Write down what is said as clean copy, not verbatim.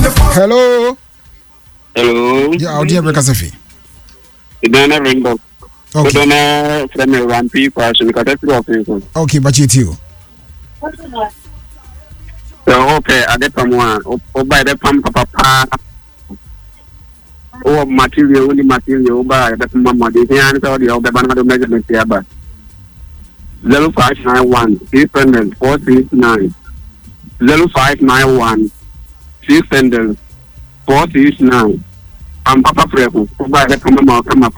Hello. Hello. Yeah, I'll dear Bekasafi. You don't have ring. Okay. You don't have friend around people. Because that's what people. Okay, but you too. So okay, I get someone. Oh, by the pump, papa. Oh, material, only material. By the mama, the answer the other banana measurement here, but 0591 600 469 0591 600 469. I'm Papa Freco. Oh, by the mama, come up.